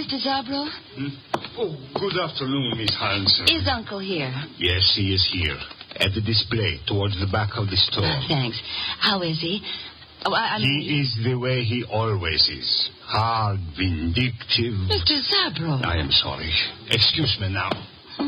Mr. Zabro? Oh, good afternoon, Miss Hansen. Is Uncle here? Yes, he is here. At the display, towards the back of the store. Thanks. How is he? Oh, He is the way he always is. Hard, vindictive. Mr. Zabro. I am sorry. Excuse me now.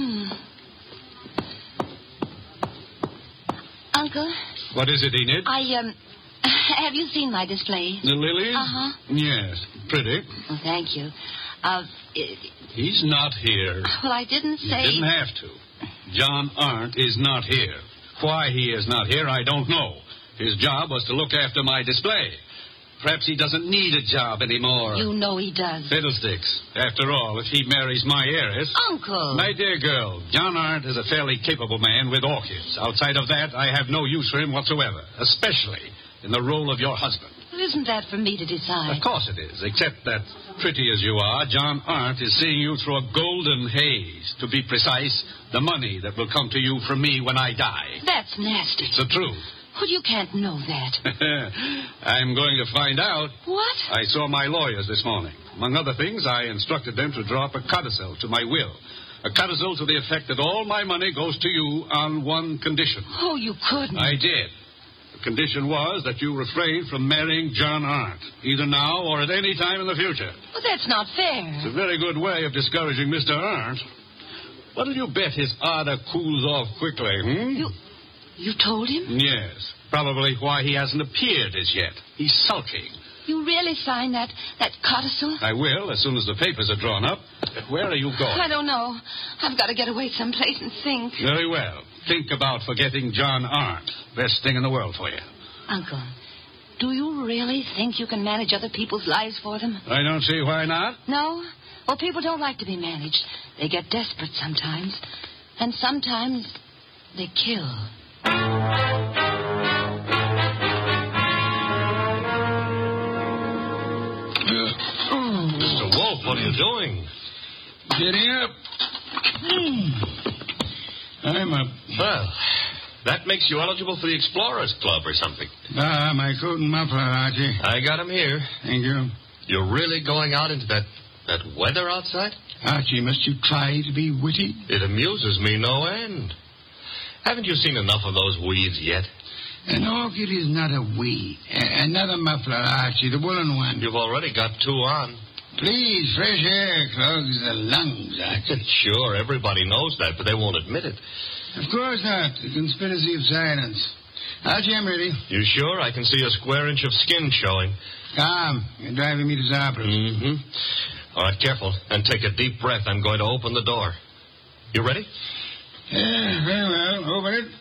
Uncle? What is it, Enid? Have you seen my display? The lilies? Uh-huh. Yes, pretty. Well, thank you. He's not here. Well, I didn't say... You didn't have to. John Arndt is not here. Why he is not here, I don't know. His job was to look after my display. Perhaps he doesn't need a job anymore. You know he does. Fiddlesticks. After all, if he marries my heiress... Uncle! My dear girl, John Arndt is a fairly capable man with orchids. Outside of that, I have no use for him whatsoever, especially in the role of your husband. Well, isn't that for me to decide? Of course it is, except that, pretty as you are, John Arndt is seeing you through a golden haze. To be precise, the money that will come to you from me when I die. That's nasty. It's the truth. Well, you can't know that. I'm going to find out. What? I saw my lawyers this morning. Among other things, I instructed them to draw up a codicil to my will. A codicil to the effect that all my money goes to you on one condition. Oh, you couldn't. I did. The condition was that you refrain from marrying John Arndt, either now or at any time in the future. Well, that's not fair. It's a very good way of discouraging Mr. Arndt. What'll you bet his ardor cools off quickly, You told him? Yes. Probably why he hasn't appeared as yet. He's sulking. You really signed that codicil? I will, as soon as the papers are drawn up. But where are you going? I don't know. I've got to get away someplace and think. Very well. Think about forgetting John Arndt. Best thing in the world for you. Uncle, do you really think you can manage other people's lives for them? I don't see why not. No? Well, people don't like to be managed. They get desperate sometimes. And sometimes they kill. Mr. Wolf, what are you doing? Getting up. I'm up. Well, that makes you eligible for the Explorers Club or something. My coat and muffler, Archie. I got him here. Thank you. You're really going out into that weather outside? Archie, must you try to be witty? It amuses me no end. Haven't you seen enough of those weeds yet? An orchid is not a weed. Another muffler, Archie, the woolen one. You've already got two on. Please, fresh air clogs the lungs, Archie. Sure, everybody knows that, but they won't admit it. Of course not. The conspiracy of silence. Archie, I'm ready. You sure? I can see a square inch of skin showing. Come, you're driving me to Zabro. Mm-hmm. All right, careful, and take a deep breath. I'm going to open the door. You ready? Yeah, very well. Open it.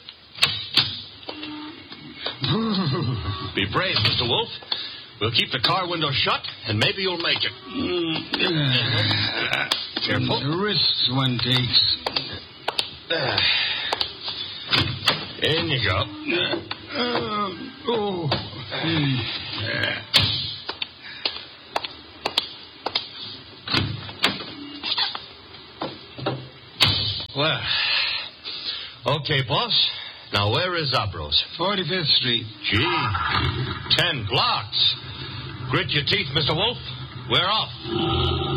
Be brave, Mr. Wolf. We'll keep the car window shut, and maybe you'll make it. Careful. The risks one takes. In you go. Well, okay, boss. Now, where is Zabro's? 45th Street. Gee, 10 blocks. Grit your teeth, Mr. Wolf. We're off.